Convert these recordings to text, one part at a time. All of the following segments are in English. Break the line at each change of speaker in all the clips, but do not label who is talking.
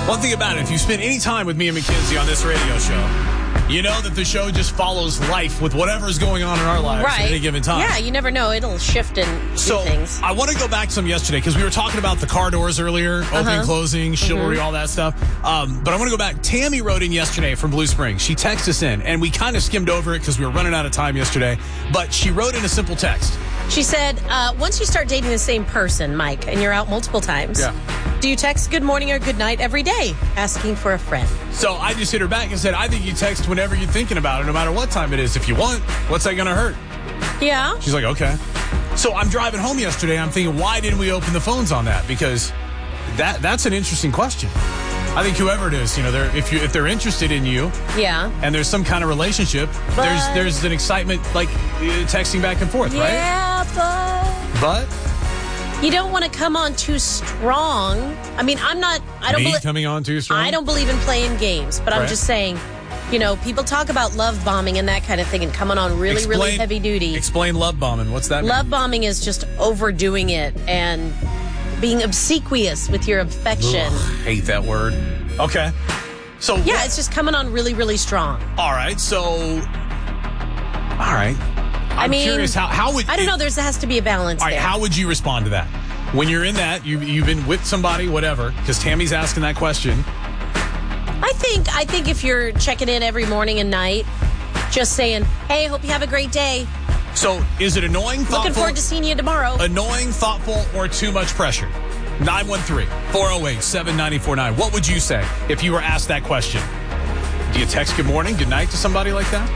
One thing about it, if you spend any time with me and Mackenzie on this radio show, you know that the show just follows life with whatever's going on in our lives at any given time.
Yeah, you never know. It'll shift and do things.
I want to go back to some yesterday because we were talking about the car doors earlier, opening, closing, chivalry, all that stuff. But I want to go back. Tammy wrote in yesterday from Blue Springs. She texted us in, and we kind of skimmed over it because we were running out of time yesterday. But she wrote in a simple text.
She said, once you start dating the same person, Mike, and you're out multiple times, do you text good morning or good night every day, asking for a friend?
So I just hit her back and said, I think you text whenever you're thinking about it, no matter what time it is. If you want, what's that going to hurt?
Yeah.
She's like, okay. So I'm driving home yesterday. I'm thinking, why didn't we open the phones on that? Because that's an interesting question. I think whoever it is, if they're interested in you, and there's some kind of relationship, there's an excitement like texting back and forth, right?
Yeah,
but
you don't want to come on too strong. I mean, I don't
coming on too strong.
I don't believe in playing games, but I'm just saying, people talk about love bombing and that kind of thing, and coming on really heavy duty.
Explain love bombing. What's that mean?
Love bombing is just overdoing it and being obsequious with your affection.
Ugh, hate that word. Okay. So
yeah, it's just coming on really strong.
All right. I'm curious how would
I don't know. There has to be a balance.
All right.
There.
How would you respond to that when you're in that you've been with somebody, whatever? Because Tammy's asking that question.
I think if you're checking in every morning and night, just saying, "Hey, hope you have a great day."
So is it annoying, thoughtful?
Looking forward to seeing you tomorrow.
Annoying, thoughtful, or too much pressure? 913-408-7949. What would you say if you were asked that question? Do you text good morning, good night to somebody like that?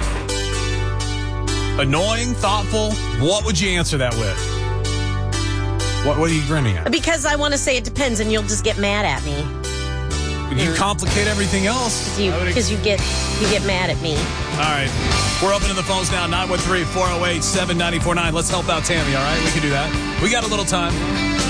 Annoying, thoughtful, what would you answer that with? What are you grinning at?
Because I want to say it depends, and you'll just get mad at me.
You complicate everything else.
Because you get mad at me.
All right. We're opening the phones now, 913-408-7949. Let's help out Tammy, all right? We can do that. We got a little time.